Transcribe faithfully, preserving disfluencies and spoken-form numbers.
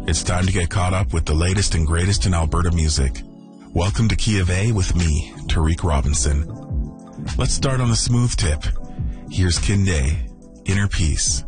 It's time to get caught up with the latest and greatest in Alberta music. Welcome to Key of A with me, Tariq Robinson. Let's start on the smooth tip. Here's Kinde, Inner Peace.